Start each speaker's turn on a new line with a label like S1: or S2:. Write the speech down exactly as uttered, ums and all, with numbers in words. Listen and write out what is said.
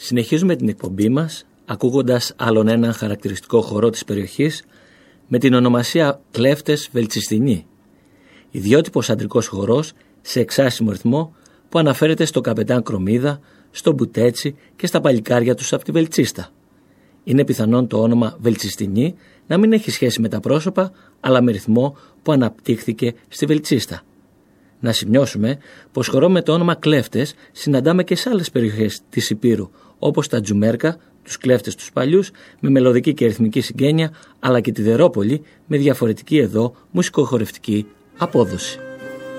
S1: Συνεχίζουμε την εκπομπή μας ακούγοντας άλλον έναν χαρακτηριστικό χορό της περιοχής με την ονομασία Κλέφτες Βελτσιστινοί. Ιδιότυπος αντρικός χορός σε εξάσιμο ρυθμό που αναφέρεται στο καπετάν Κρομίδα, στο Μπουτέτσι και στα παλικάρια τους από τη Βελτσίστα. Είναι πιθανόν το όνομα Βελτσιστινοί να μην έχει σχέση με τα πρόσωπα, αλλά με ρυθμό που αναπτύχθηκε στη Βελτσίστα. Να σημειώσουμε πως χορό με το όνομα Κλέφτες συναντάμε και σε άλλες περιοχές της Υπήρου, όπως τα Τζουμέρκα, τους κλέφτες τους παλιούς, με μελωδική και ρυθμική συγγένεια, αλλά και τη Δερόπολη με διαφορετική εδώ μουσικοχορευτική απόδοση.